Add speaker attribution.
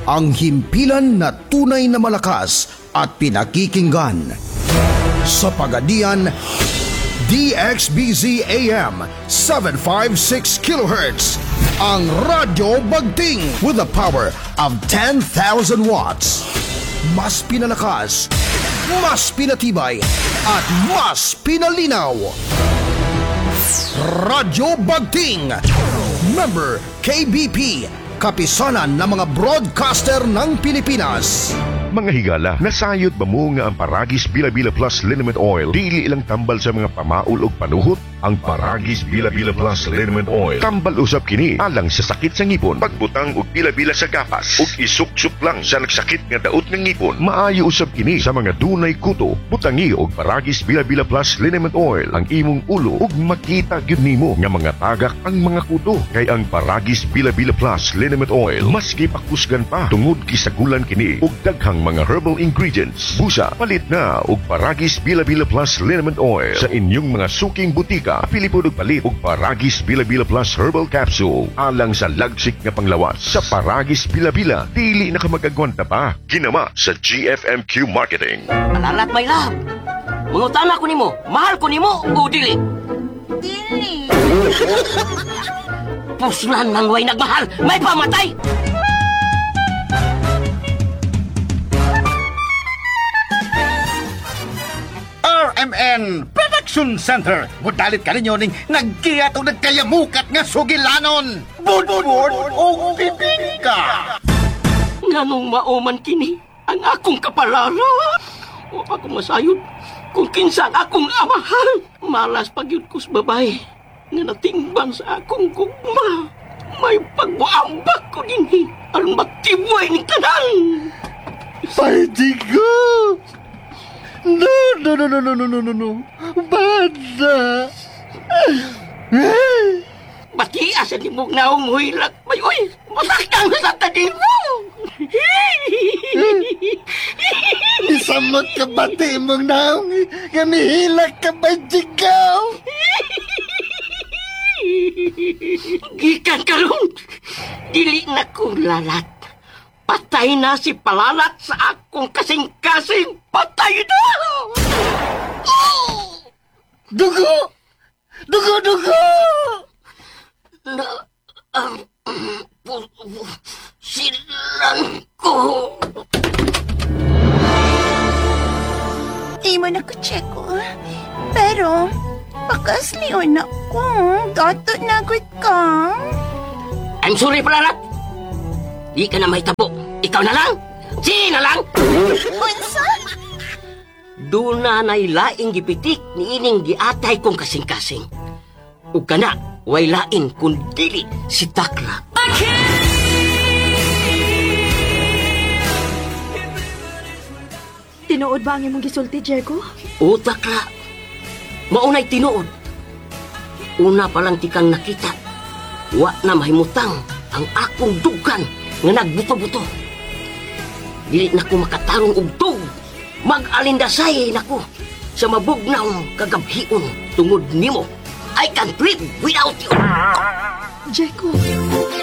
Speaker 1: ang himpilan na tunay na malakas at pinakikinggan. Sa Pagadian, DXBZ AM 756 kHz, ang Radyo Bagting with the power of 10,000 watts. Mas pinalakas, mas pinatibay, at mas pinalinaw. Radyo Bagting, member KBP, kapisanan ng mga broadcaster ng Pilipinas.
Speaker 2: Mga higala, nasayod ba mo nga ang Paragis Bila-Bila Plus Liniment Oil dili ilang tambal sa mga pamaul ug panuhot? Ang Paragis Bila-Bila Plus Liniment Oil tambal usab kini alang sa sakit sa ngipon, pagbutang og bila-bila sa gapas ug isuk-suk lang sa nagsakit nga daot ng ngipon. Maayo usab kini sa mga dunay kuto. Butangi og Paragis Bila-Bila Plus Liniment Oil ang imong ulo ug makita gyud nimo nga mga tagak ang mga kuto. Kay ang Paragis Bila-Bila Plus Liniment Oil maski pakusgan pa tungod gisagulan kini og daghang mga herbal ingredients. Busa, palit na og Paragis Bila-Bila Plus Liniment Oil sa inyong mga suking butika. Pili po og palit og Paragis Bila-Bila Plus Herbal Capsule alang sa lagsik nga panglawas. Sa Paragis Bila-Bila, dili na ka magagwanta pa. Ginama sa GFMQ Marketing.
Speaker 3: Alalat, my love. Mangutana ko nimo, mahal ko nimo o dili?
Speaker 4: Dili.
Speaker 3: Puslan nang way nagmahal, may pamatay.
Speaker 5: RMN Production Center. Mudalit ka ninyo ning nagkiyat o nagkayamukat nga sugilanon. Budbud o pipika.
Speaker 3: Nganong mauman kini ang akong kapalaran. O ako masayod kung kinsa ang akong amahan. Malas pagyud ko sa babae nga natingban sa akong gugma. May pagbuambak ko dinhi aron matibay ni tanan.
Speaker 5: Paidigo! No. Bada!
Speaker 3: Batias sa libog na umuhilak. May oy, masaktan sa tanin mo.
Speaker 5: Isamot ka bati mong naong gamihilak ka ba, Jigaw?
Speaker 3: Gikan karon, dili na ko lalat. Patay na si Palalat sa akong kasing-kasing. Patay na!
Speaker 5: Dugo!
Speaker 3: Na, silang ko.
Speaker 4: Imo na ko check ko. Pero, bakas liyon ako. Gato na agad ka.
Speaker 3: I'm sorry, Palalat. Di ka na may tabo. Ikaw na lang. Si na lang.
Speaker 4: Unsa?
Speaker 3: Doon na nailaing gipitik ni ining giatay kong kasing-kasing. Ug kana, way lain kung dili si Takla.
Speaker 6: Tinuod ba ang imong gisulti, Jericho?
Speaker 3: O Takla, maunay tinuod. Una pa lang tikang nakita, wa na mahimutang ang akong dugan nga nagbuto-buto. Dili na ko makatarong og tug. Mag-alindasay na ko sa mabugnaw kagabhion tungod nimo. I can't live without you.
Speaker 6: Jericho,